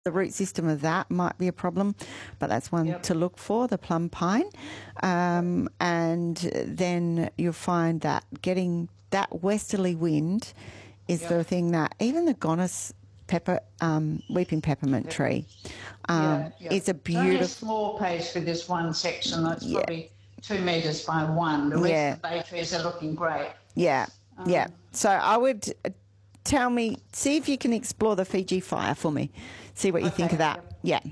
the root system of that might be a problem, but that's one to look for, the plum pine. And then you'll find that getting that westerly wind is the thing that even the Gonis weeping peppermint tree is a beautiful... It's only a small pace for this one section. It's probably 2 metres by 1. The rest of the bay trees are looking great. So I would see if you can explore the Fiji fire for me. See what you think of that.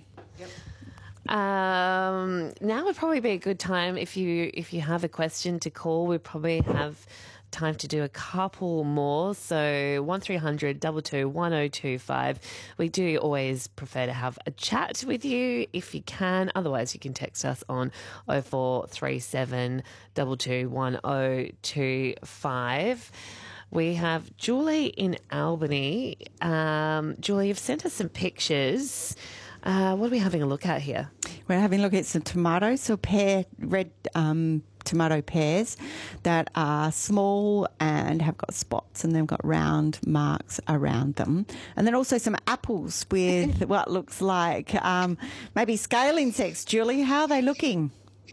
Now would probably be a good time if you have a question to call. We probably have time to do a couple more. So 1300 22 1025. We do always prefer to have a chat with you if you can. Otherwise, you can text us on 0437 22 1025. We have Julie in Albany. Julie, you've sent us some pictures. What are we having a look at here? We're having a look at some tomatoes, so red tomato pears that are small and have got spots, and they've got round marks around them. And then also some apples with what looks like maybe scale insects. Julie, how are they looking?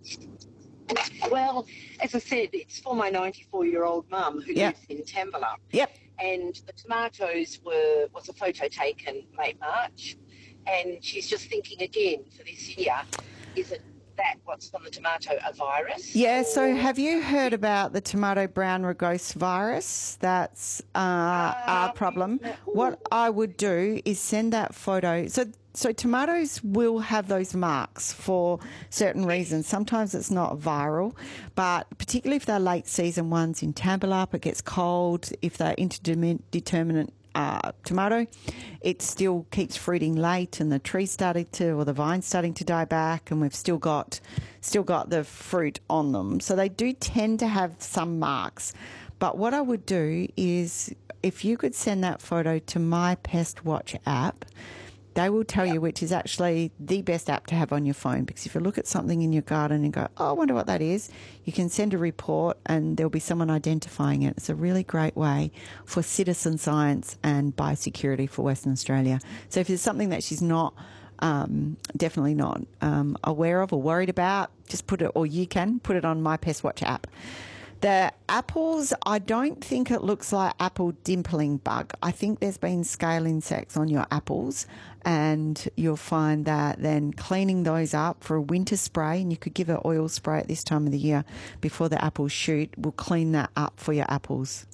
Well, as I said, it's for my 94-year-old mum who lives in Tambela. And the tomatoes was a photo taken late March, and she's just thinking again for this year, is it what's on the tomato, a virus? So have you heard about the tomato brown rugose virus? That's our problem. What I would do is send that photo. So tomatoes will have those marks for certain reasons. Sometimes it's not viral, but particularly if they're late season ones in Tambela, it gets cold. If they're interdeterminate tomato, it still keeps fruiting late, and the tree's or the vine's starting to die back, and we've still got the fruit on them. So they do tend to have some marks. But what I would do is, if you could send that photo to My Pest Watch app, they will tell you which is actually the best app to have on your phone, because if you look at something in your garden and go, I wonder what that is, you can send a report and there'll be someone identifying it. It's a really great way for citizen science and biosecurity for Western Australia. So if there's something that she's definitely not aware of or worried about, just put it, or you can put it on My Pest Watch app. The apples, I don't think it looks like apple dimpling bug. I think there's been scale insects on your apples, and you'll find that then cleaning those up for a winter spray, and you could give an oil spray at this time of the year before the apples shoot, will clean that up for your apples.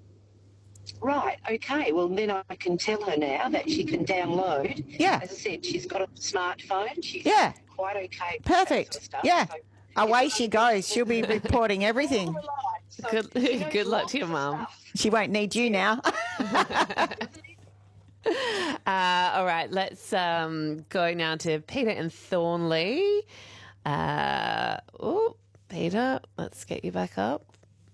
Right, okay. Well, then I can tell her now that she can download. Yeah. As I said, she's got a smartphone. She's quite okay. Perfect. Sort of stuff. Yeah. So away she goes. She'll be reporting everything. So, good luck to your mum. She won't need you now. All right, let's go now to Peter in Thornley. Peter, let's get you back up.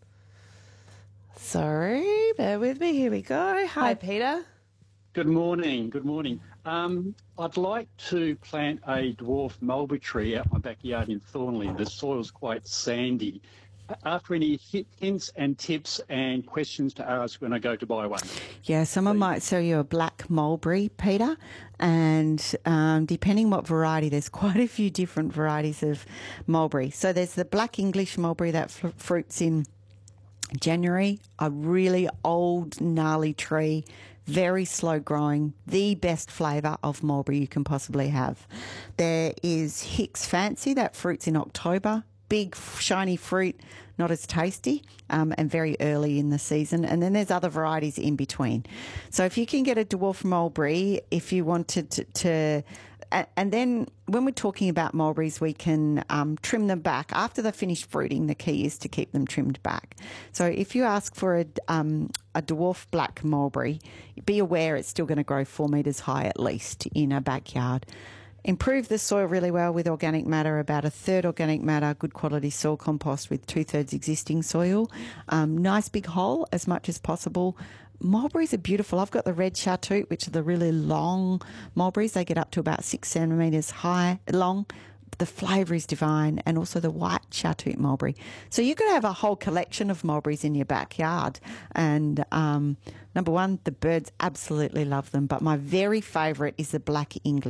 Sorry, bear with me. Here we go. Hi, Peter. Good morning. Good morning. I'd like to plant a dwarf mulberry tree out my backyard in Thornley. The soil's quite sandy. After any hints and tips and questions to ask when I go to buy one? Yeah, someone might sell you a black mulberry, Peter, and depending what variety, there's quite a few different varieties of mulberry. So there's the black English mulberry that fruits in January, a really old, gnarly tree, very slow growing, the best flavour of mulberry you can possibly have. There is Hicks Fancy that fruits in October. Big, shiny fruit, not as tasty, and very early in the season. And then there's other varieties in between. So if you can get a dwarf mulberry, if you wanted to and then when we're talking about mulberries, we can trim them back. After they're finished fruiting, the key is to keep them trimmed back. So if you ask for a dwarf black mulberry, be aware it's still going to grow 4 metres high at least in a backyard. Improve the soil really well with organic matter, about a third organic matter, good quality soil compost with 2/3 existing soil. Nice big hole as much as possible. Mulberries are beautiful. I've got the red chartreuse, which are the really long mulberries. They get up to about 6 centimetres high, long. the flavour is divine, and also the white chartreuse mulberry. So you could have a whole collection of mulberries in your backyard. And number one, the birds absolutely love them. But my very favourite is the black English.